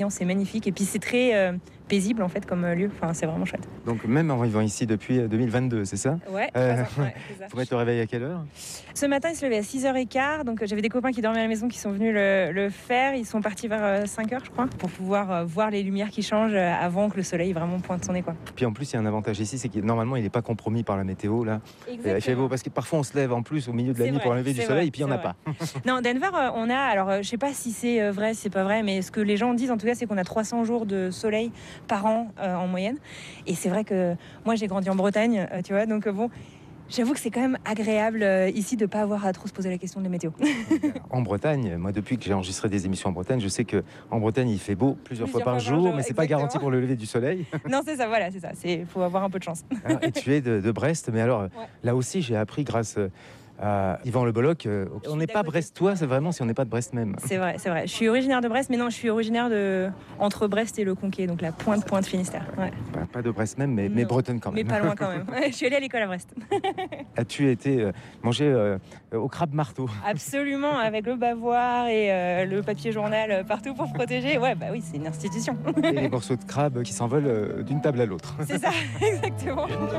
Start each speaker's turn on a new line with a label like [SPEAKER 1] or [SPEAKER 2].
[SPEAKER 1] C'est magnifique et puis c'est très paisible en fait comme lieu, enfin, c'est vraiment chouette.
[SPEAKER 2] Donc même en vivant ici depuis 2022, c'est ça?
[SPEAKER 1] Ouais, 3 ans, ouais, c'est ça.
[SPEAKER 2] Faudrait te réveiller à quelle heure?
[SPEAKER 1] Ce matin, il se levait à 6h15, donc j'avais des copains qui dormaient à la maison qui sont venus le faire. Ils sont partis vers 5h, je crois, pour pouvoir voir les lumières qui changent avant que le soleil vraiment pointe son nez, quoi.
[SPEAKER 2] Puis en plus, il y a un avantage ici, c'est que normalement, il n'est pas compromis par la météo, là. Il fait beau, parce que parfois, on se lève en plus au milieu de la nuit pour lever du soleil, et puis il n'y en a pas.
[SPEAKER 1] Non, Denver, on a, alors je sais pas si c'est vrai, si c'est pas vrai, mais ce que les gens disent en tout cas, c'est qu'on a 300 jours de soleil par an en moyenne. Et c'est vrai que moi, j'ai grandi en Bretagne, tu vois, donc bon... J'avoue que c'est quand même agréable ici de ne pas avoir à trop se poser la question de la météo.
[SPEAKER 2] En Bretagne, moi depuis que j'ai enregistré des émissions en Bretagne, je sais qu'en Bretagne il fait beau plusieurs fois par jour, mais c'est pas garanti pour le lever du soleil.
[SPEAKER 1] Non, c'est ça, voilà, c'est ça. Faut avoir un peu de chance.
[SPEAKER 2] Alors, et tu es de Brest, mais alors là aussi j'ai appris grâce à Yvan Le Bolloc, on n'est pas brestois, c'est vraiment si on n'est pas de Brest même.
[SPEAKER 1] C'est vrai, c'est vrai. Je suis originaire de Brest, mais non, je suis originaire entre Brest et le Conquet, donc la pointe Finistère. Ouais.
[SPEAKER 2] Pas de Brest même, mais bretonne quand même.
[SPEAKER 1] Mais pas loin quand même. Je suis allée à l'école à Brest.
[SPEAKER 2] As-tu été manger au crabe marteau?
[SPEAKER 1] Absolument, avec le bavoir et le papier journal partout pour protéger. Ouais, bah oui, c'est une institution.
[SPEAKER 2] Et les morceaux de crabe qui s'envolent d'une table à l'autre.
[SPEAKER 1] C'est ça, exactement.